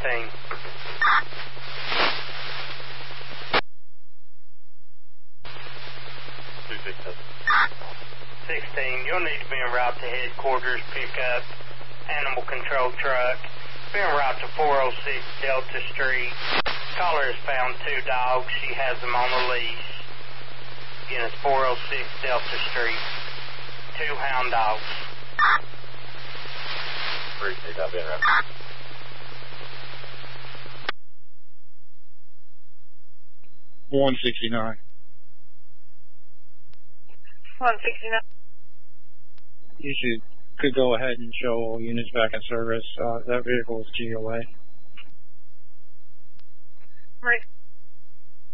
16, you'll need to be en route to headquarters, pick up animal control truck. Be en route to 406 Delta Street. Caller has found 2 dogs. She has them on a leash. Again, it's 406 Delta Street. 2 hound dogs. Appreciate that, being right. 169. 169. You could go ahead and show all units back in service. That vehicle is GOA. Right.